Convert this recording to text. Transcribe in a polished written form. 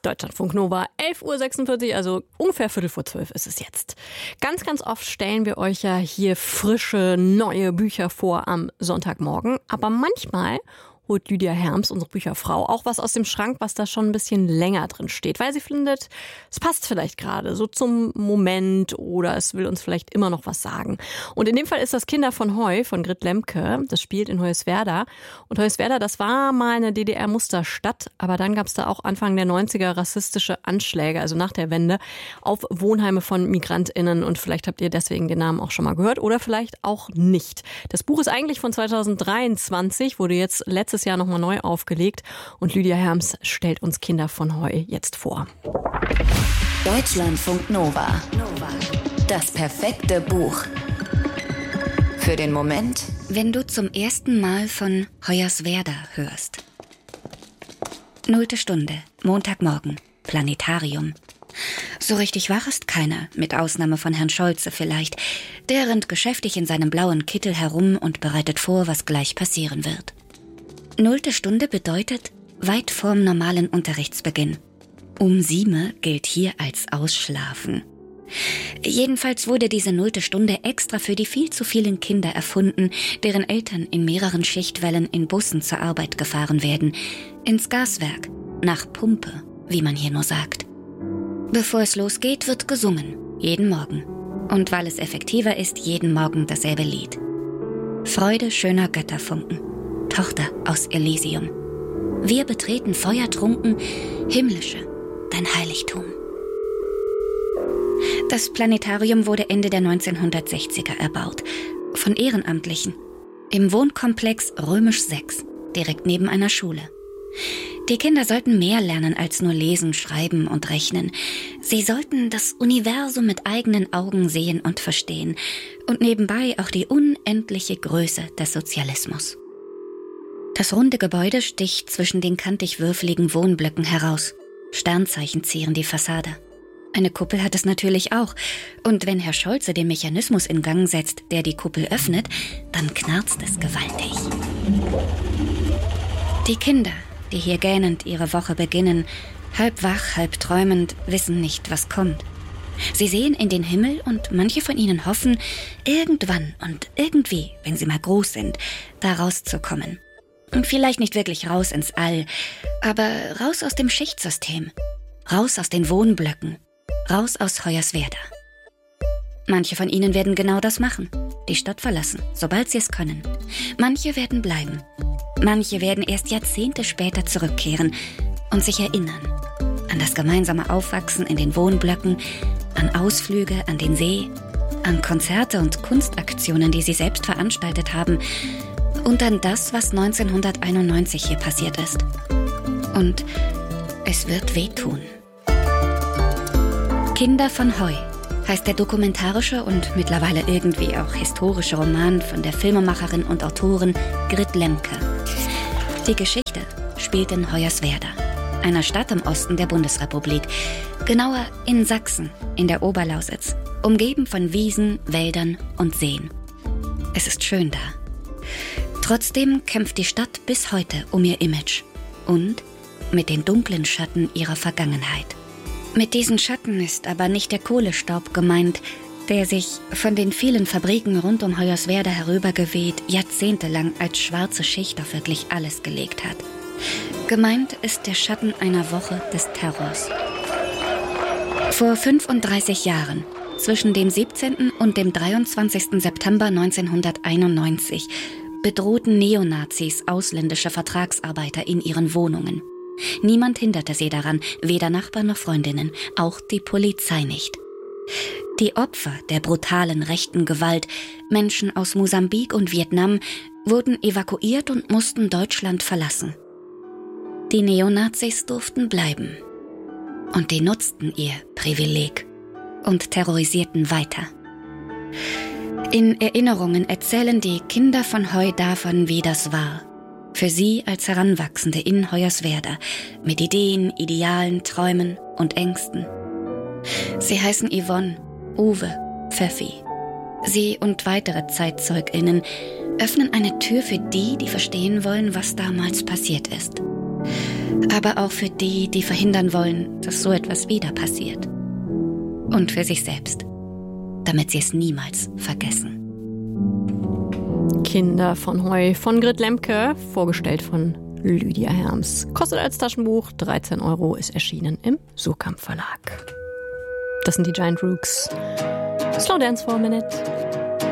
Deutschlandfunk Nova, 11.46 Uhr, also ungefähr 11:45 ist es jetzt. Ganz, ganz oft stellen wir euch ja hier frische, neue Bücher vor am Sonntagmorgen. Aber manchmal holt Lydia Herms, unsere Bücherfrau, auch was aus dem Schrank, was da schon ein bisschen länger drin steht, weil sie findet, es passt vielleicht gerade so zum Moment oder es will uns vielleicht immer noch was sagen. Und in dem Fall ist das Kinder von Heu von Grit Lemke. Das spielt in Hoyerswerda. Und Hoyerswerda, das war mal eine DDR-Musterstadt, aber dann gab es da auch Anfang der 90er rassistische Anschläge, also nach der Wende, auf Wohnheime von MigrantInnen. Und vielleicht habt ihr deswegen den Namen auch schon mal gehört oder vielleicht auch nicht. Das Buch ist eigentlich von 2023, wurde jetzt letztes Jahr nochmal neu aufgelegt und Lydia Herms stellt uns Kinder von Heu jetzt vor. Deutschlandfunk Nova. Das perfekte Buch. Für den Moment, wenn du zum ersten Mal von Hoyerswerda hörst. 0. Stunde, Montagmorgen, Planetarium. So richtig wach ist keiner, mit Ausnahme von Herrn Scholze vielleicht. Der rennt geschäftig in seinem blauen Kittel herum und bereitet vor, was gleich passieren wird. 0. Stunde bedeutet weit vorm normalen Unterrichtsbeginn. 7 gilt hier als Ausschlafen. Jedenfalls wurde diese 0. Stunde extra für die viel zu vielen Kinder erfunden, deren Eltern in mehreren Schichtwellen in Bussen zur Arbeit gefahren werden. Ins Gaswerk, nach Pumpe, wie man hier nur sagt. Bevor es losgeht, wird gesungen, jeden Morgen. Und weil es effektiver ist, jeden Morgen dasselbe Lied. Freude schöner Götterfunken. Tochter aus Elysium. Wir betreten feuertrunken, himmlische, dein Heiligtum. Das Planetarium wurde Ende der 1960er erbaut. Von Ehrenamtlichen. Im Wohnkomplex Römisch 6, direkt neben einer Schule. Die Kinder sollten mehr lernen als nur lesen, schreiben und rechnen. Sie sollten das Universum mit eigenen Augen sehen und verstehen. Und nebenbei auch die unendliche Größe des Sozialismus. Das runde Gebäude sticht zwischen den kantig-würfeligen Wohnblöcken heraus. Sternzeichen zieren die Fassade. Eine Kuppel hat es natürlich auch. Und wenn Herr Scholze den Mechanismus in Gang setzt, der die Kuppel öffnet, dann knarzt es gewaltig. Die Kinder, die hier gähnend ihre Woche beginnen, halb wach, halb träumend, wissen nicht, was kommt. Sie sehen in den Himmel und manche von ihnen hoffen, irgendwann und irgendwie, wenn sie mal groß sind, da rauszukommen. Und vielleicht nicht wirklich raus ins All, aber raus aus dem Schichtsystem, raus aus den Wohnblöcken, raus aus Hoyerswerda. Manche von ihnen werden genau das machen, die Stadt verlassen, sobald sie es können. Manche werden bleiben. Manche werden erst Jahrzehnte später zurückkehren und sich erinnern an das gemeinsame Aufwachsen in den Wohnblöcken, an Ausflüge an den See, an Konzerte und Kunstaktionen, die sie selbst veranstaltet haben, und an das, was 1991 hier passiert ist. Und es wird wehtun. Kinder von Heu heißt der dokumentarische und mittlerweile irgendwie auch historische Roman von der Filmemacherin und Autorin Grit Lemke. Die Geschichte spielt in Hoyerswerda, einer Stadt im Osten der Bundesrepublik, genauer in Sachsen, in der Oberlausitz, umgeben von Wiesen, Wäldern und Seen. Es ist schön da. Trotzdem kämpft die Stadt bis heute um ihr Image und mit den dunklen Schatten ihrer Vergangenheit. Mit diesen Schatten ist aber nicht der Kohlestaub gemeint, der sich von den vielen Fabriken rund um Hoyerswerda herübergeweht, jahrzehntelang als schwarze Schicht auf wirklich alles gelegt hat. Gemeint ist der Schatten einer Woche des Terrors. Vor 35 Jahren, zwischen dem 17. und dem 23. September 1991, bedrohten Neonazis ausländische Vertragsarbeiter in ihren Wohnungen. Niemand hinderte sie daran, weder Nachbarn noch Freundinnen, auch die Polizei nicht. Die Opfer der brutalen rechten Gewalt, Menschen aus Mosambik und Vietnam, wurden evakuiert und mussten Deutschland verlassen. Die Neonazis durften bleiben. Und die nutzten ihr Privileg und terrorisierten weiter. In Erinnerungen erzählen die Kinder von Heu davon, wie das war. Für sie als Heranwachsende in Hoyerswerda, mit Ideen, Idealen, Träumen und Ängsten. Sie heißen Yvonne, Uwe, Pfeffi. Sie und weitere ZeitzeugInnen öffnen eine Tür für die, die verstehen wollen, was damals passiert ist. Aber auch für die, die verhindern wollen, dass so etwas wieder passiert. Und für sich selbst, damit sie es niemals vergessen. Kinder von Heu von Grit Lemke, vorgestellt von Lydia Herms. Kostet als Taschenbuch 13 €, ist erschienen im Surkamp Verlag. Das sind die Giant Rooks. Slow Dance for a Minute.